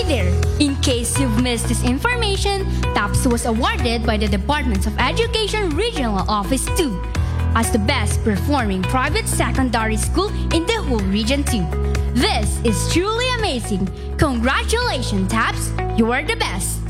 there, in case you've missed this information, TAPS was awarded by the Department of Education Regional Office 2 as the best performing private secondary school in the whole region 2. This is truly amazing. Congratulations, TAPS! You are the best!